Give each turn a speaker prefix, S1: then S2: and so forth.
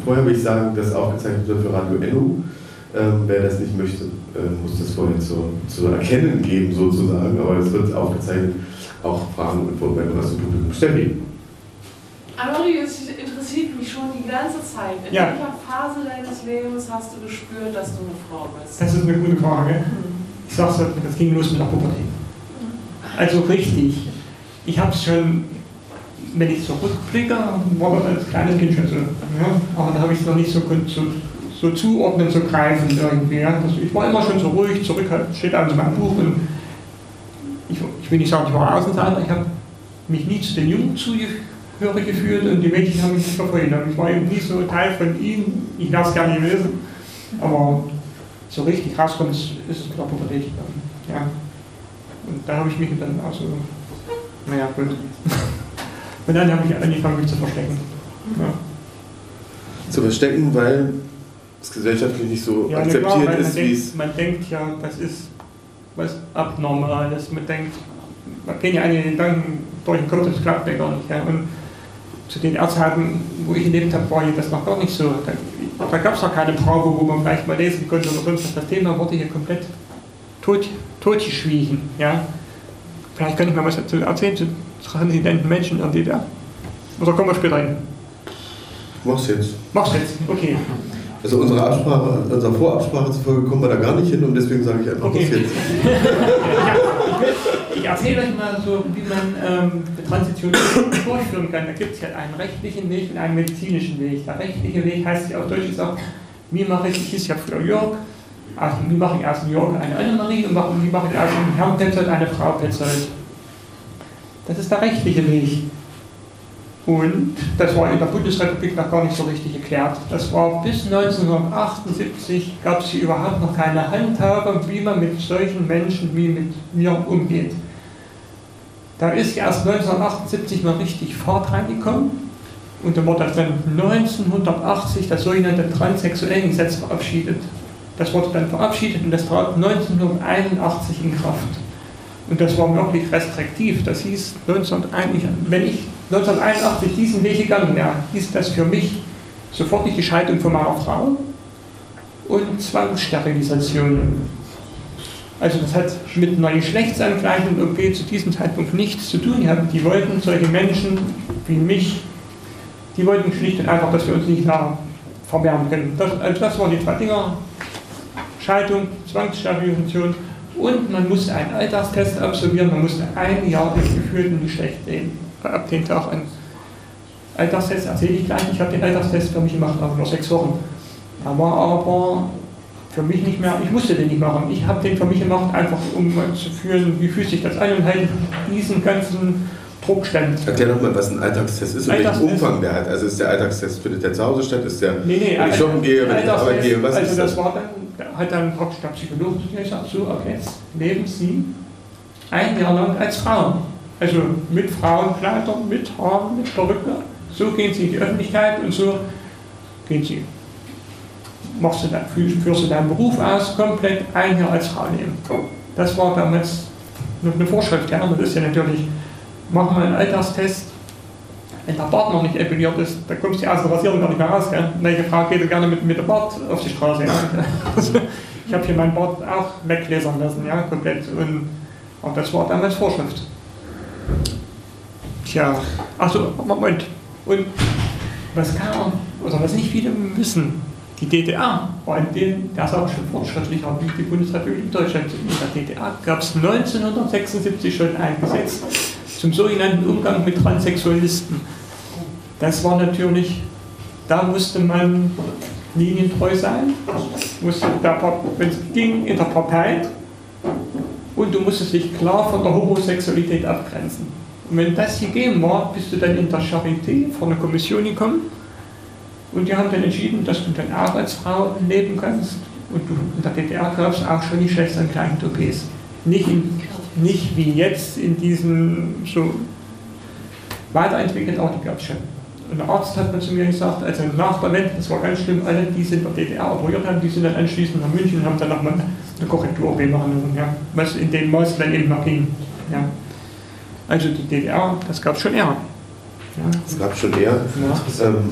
S1: vorher will ich sagen, dass aufgezeichnet wird für Radio Enno. Wer das nicht möchte, muss das vorher zu erkennen geben, sozusagen. Aber es wird aufgezeichnet, auch Fragen und Wortmeldungen aus dem Publikum. Steffi.
S2: Annemarie, es interessiert mich schon die ganze Zeit. In welcher Phase deines Lebens hast du gespürt, dass du eine Frau bist?
S3: Das ist eine gute Frage. Ich sag's dir, das ging los mit der Pubertät. Also richtig. Ich habe es schon, wenn ich zurückblicke, war das als kleines Kind schon so. Ja? Aber da habe ich es noch nicht so zuordnen, so greifen irgendwie. Ja? Ich war immer schon so ruhig, zurückhaltend, steht also in meinem Buch. Und ich will nicht sagen, ich war Außenseiter, ich habe mich nie zu den Jungen zugehörig gefühlt und die Mädchen haben mich nicht verfolgt. Ich war eben nie so Teil von ihnen, ich wäre es gerne gewesen. Aber so richtig rauskommt ist es mit der Pubertät. Ja. Und da habe ich mich dann auch so, naja, gut. Und dann habe ich angefangen, mich zu verstecken. Ja.
S1: Zu verstecken, weil es gesellschaftlich nicht so akzeptiert ist, wie es...
S3: Man denkt ja, das ist was Abnormales. Man denkt, man kennt ja einige Gedanken durch den Kopf, das klappt ja gar nicht. Ja. Und zu den Erzheiten, wo ich gelebt habe, war das noch gar nicht so. Da gab es noch keine Bravo, wo man vielleicht mal lesen konnte oder sonst. Das Thema wurde hier komplett totgeschwiegen. Ja. Vielleicht kann ich mal was dazu erzählen zu transidenten Menschen in der DDR. Oder kommen wir später hin?
S1: Mach's jetzt.
S3: Okay.
S1: Also unserer Vorabsprache zufolge kommen wir da gar nicht hin und deswegen sage ich einfach,
S3: okay.
S1: Was jetzt.
S3: Ich erzähle euch mal so, wie man die Transition durchführen kann. Da gibt es ja einen rechtlichen Weg und einen medizinischen Weg. Der rechtliche Weg heißt ja auf Deutsch gesagt, wie mache ich hieß ja früher Jörg, also wie mache ich aus dem Jörg eine Annemarie und wie mache ich aus dem Herrn Petzold eine Frau Petzold. Das ist der rechtliche Weg. Und das war in der Bundesrepublik noch gar nicht so richtig geklärt. Das war bis 1978, gab es hier überhaupt noch keine Handhabe, wie man mit solchen Menschen wie mit mir umgeht. Da ist erst 1978 mal richtig Fahrt reingekommen und dann wurde dann 1980 das sogenannte Transsexuellengesetz verabschiedet. Das wurde dann verabschiedet und das trat 1981 in Kraft. Und das war wirklich restriktiv. Das hieß, wenn ich 1981 diesen Weg gegangen wäre, hieß das für mich sofortig die Scheidung von meiner Frau und Zwangssterilisation. Also das hat mit einer Geschlechtsangleichung OP zu diesem Zeitpunkt nichts zu tun gehabt. Die wollten solche Menschen wie mich, die wollten schlicht und einfach, dass wir uns nicht mehr vermehren können. Das waren die zwei Dinger. Scheidung, Zwangssterilisation und man musste einen Alltagstest absolvieren, man musste ein Jahr im gefühlten Geschlecht leben. Ab den Tag an. Alltagstest erzähle ich gleich, ich habe den Alltagstest für mich gemacht, also nur 6 Wochen. Da war aber für mich nicht mehr, ich musste den nicht machen. Ich habe den für mich gemacht, einfach um zu fühlen, wie fühlt sich das an und halt diesen ganzen Druck stand.
S1: Erklär doch mal, was ein Alltagstest ist und welchen Umfang der hat. Also ist der Alltagstest, findet der zu Hause statt? Ist der, wenn ich shoppen gehe, wenn ich zur Arbeit gehe, was ist das?
S3: Also das war dann, hat dann praktisch der Psychologe gesagt, so, ab jetzt leben Sie ein Jahr lang als Frau. Also mit Frauenkleidern, mit Haaren, mit Perücke. So gehen Sie in die Öffentlichkeit und so gehen Sie. Führst du deinen Beruf aus, komplett ein Jahr als Frau leben. Das war damals noch eine Vorschrift. Ja, das ist ja natürlich, machen wir einen Alltagstest. Wenn der Bart noch nicht epiliert ist, dann kommst du aus der Rasierung gar nicht mehr raus. Gell? Welche Frau geht gerne mit dem Bart auf die Straße? Ja? Ich habe hier meinen Bart auch weglasern lassen, ja, komplett. Und auch das war damals Vorschrift. Tja, achso, Moment. Und was nicht viele wissen, die DDR war in dem, der ist auch schon fortschrittlicher wie die Bundesrepublik Deutschland. In der DDR gab es 1976 schon ein Gesetz zum sogenannten Umgang mit Transsexualisten. Das war natürlich, da musste man linientreu sein, wenn es ging, in der Partei, und du musstest dich klar von der Homosexualität abgrenzen. Und wenn das gegeben war, bist du dann in der Charité vor eine Kommission gekommen und die haben dann entschieden, dass du dann auch als Frau leben kannst. Und du, in der DDR gab es auch schon geschlechtsangleichende OPs. Nicht wie jetzt in diesen so weiterentwickelt, aber die gab es schon. Und der Arzt hat mir zu mir gesagt, also nach der Wende, das war ganz schlimm, alle, die es in der DDR operiert haben, die sind dann anschließend nach München und haben dann nochmal eine Korrektur-OP machen lassen, ja, was in dem Maß dann eben noch ging. Ja. Also die DDR, das gab es schon eher. Ja.
S1: Das gab es schon eher.
S3: Ja.